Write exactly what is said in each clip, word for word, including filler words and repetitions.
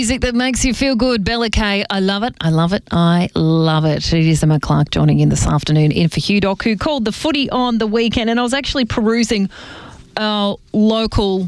music that makes you feel good. Bella Kay, I love it. I love it. I love it. It is Emma Clark joining in this afternoon in for Hugh Dock, who called the footy on the weekend. And I was actually perusing our local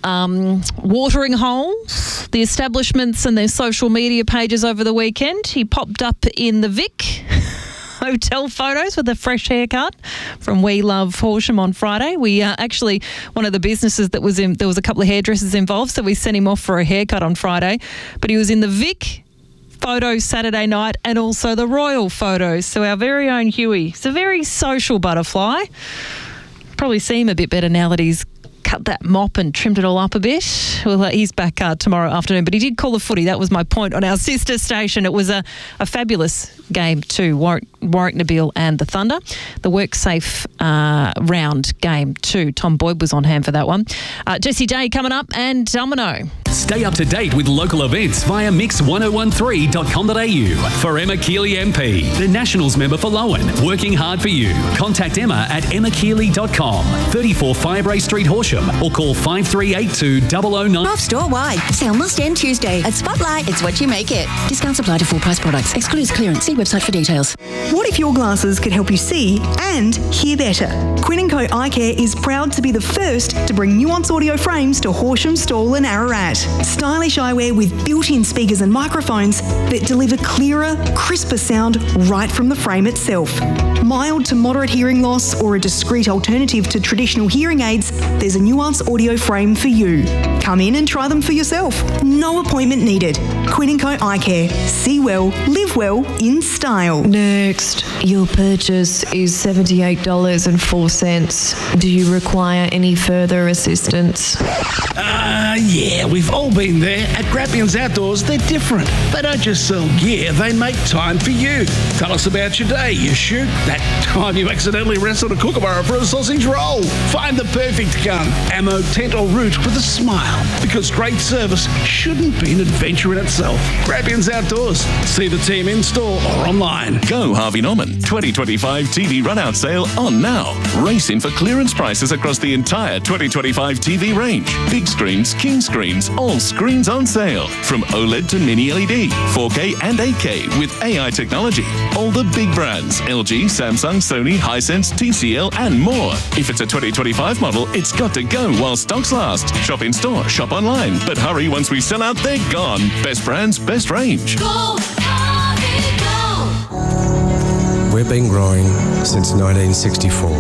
um, watering holes, the establishments and their social media pages over the weekend. He popped up in the Vic hotel photos with a fresh haircut from We Love Horsham on Friday. We uh, actually, one of the businesses that was in, there was a couple of hairdressers involved, so we sent him off for a haircut on Friday. But he was in the Vic photos Saturday night and also the Royal photos. So our very own Huey. He's a very social butterfly. Probably see him a bit better now that he's cut that mop and trimmed it all up a bit. Well, uh, he's back uh, tomorrow afternoon, but he did call the footy. That was my point on our sister station. It was a, a fabulous game too, Warwick, Warwick Nabil and the Thunder. The WorkSafe uh, round game too. Tom Boyd was on hand for that one. Uh, Jessie Day coming up and Domino. Stay up to date with local events via mix one oh one three dot com dot a u. For Emma Keeley M P, the Nationals member for Lowen, working hard for you. Contact Emma at emma keeley dot com, thirty-four Firebrae Street, Horsham, or call five three eight two zero zero nine. Off store-wide. Sale must end Tuesday. At Spotlight, it's what you make it. Discounts apply to full price products. Excludes clearance. See website for details. What if your glasses could help you see and hear better? Quinn and Co Eye Care is proud to be the first to bring Nuance audio frames to Horsham, Stawell and Ararat. Stylish eyewear with built-in speakers and microphones that deliver clearer, crisper sound right from the frame itself. Mild to moderate hearing loss or a discreet alternative to traditional hearing aids, there's a Nuance audio frame for you. Come in and try them for yourself. No appointment needed. Quinn and Co Eye Care. See well, live well in style. Next, your purchase is seventy-eight dollars and four cents. Do you require any further assistance? Uh, yeah, we've all been there. At Grampians Outdoors, they're different. They don't just sell gear, they make time for you. Tell us about your day, your shoot, that time you accidentally wrestled a kookaburra for a sausage roll. Find the perfect gun, ammo, tent or route with a smile. Because great service shouldn't be an adventure in itself. Grampians Outdoors. See the team in store or online. Go Harvey Norman twenty twenty-five T V run-out sale on now. Race in for clearance prices across the entire twenty twenty-five T V range. Big screens, king screens, all screens on sale. From OLED to mini L E D, four K and eight K with A I technology. All the big brands, L G, Samsung, Sony, Hisense, T C L and more. If it's a twenty twenty-five model, it's got to go while stocks last. Shop in store, shop online. But hurry, once we sell out, they're gone. Best brands, best range. Go, Harvey, go. We've been growing since nineteen sixty-four.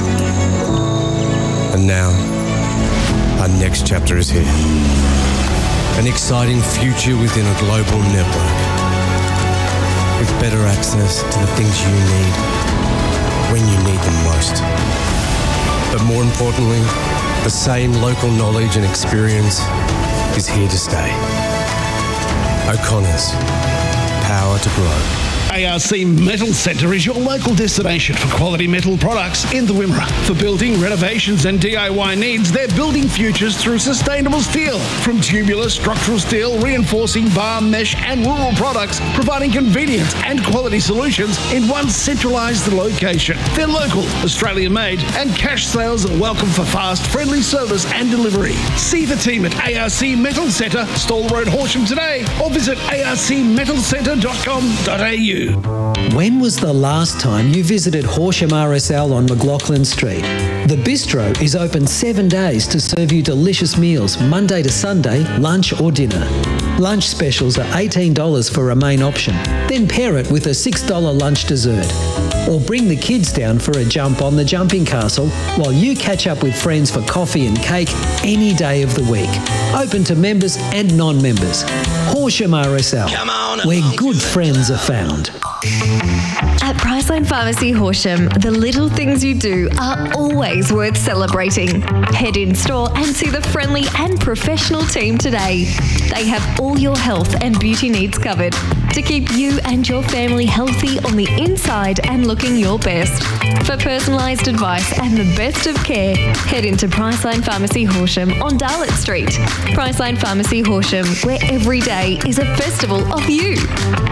And now, our next chapter is here. An exciting future within a global network. With better access to the things you need when you need them most. But more importantly, the same local knowledge and experience is here to stay. O'Connor's, power to grow. A R C Metal Centre is your local destination for quality metal products in the Wimmera. For building, renovations and D I Y needs, they're building futures through sustainable steel. From tubular, structural steel, reinforcing bar, mesh and rural products, providing convenience and quality solutions in one centralised location. They're local, Australian-made, and cash sales are welcome for fast, friendly service and delivery. See the team at A R C Metal Centre, Stawell Road, Horsham today, or visit a r c metal centre dot com dot a u. When was the last time you visited Horsham R S L on McLaughlin Street? The Bistro is open seven days to serve you delicious meals Monday to Sunday, lunch or dinner. Lunch specials are eighteen dollars for a main option, then pair it with a six dollars lunch dessert. Or bring the kids down for a jump on the jumping castle while you catch up with friends for coffee and cake any day of the week. Open to members and non-members. Horsham R S L, Come on, where good friends are found. At Priceline Pharmacy Horsham, the little things you do are always worth celebrating. Head in store and see the friendly and professional team today. They have all your health and beauty needs covered to keep you and your family healthy on the inside and looking your best. For personalised advice and the best of care, head into Priceline Pharmacy Horsham on Darlett Street. Priceline Pharmacy Horsham, where every day is a festival of you.